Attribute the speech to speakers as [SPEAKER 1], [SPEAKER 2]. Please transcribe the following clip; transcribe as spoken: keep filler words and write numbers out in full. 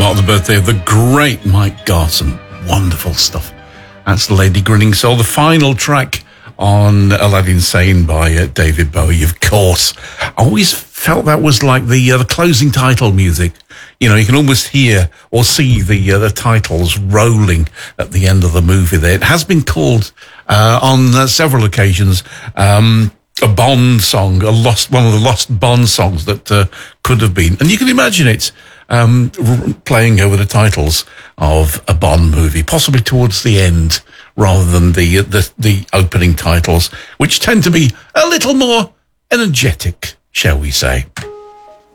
[SPEAKER 1] mark the birthday of the great Mike Garson. Wonderful stuff. That's Lady Grinning Soul, the final track on Aladdin Sane by uh, David Bowie, of course. I always felt that was like the uh, the closing title music. You know, you can almost hear or see the uh, the titles rolling at the end of the movie there. It has been called uh, on uh, several occasions um, a Bond song, a lost one of the lost Bond songs that uh, could have been. And you can imagine it um, r- playing over the titles of a Bond movie, possibly towards the end, rather than the, the the opening titles, which tend to be a little more energetic, shall we say.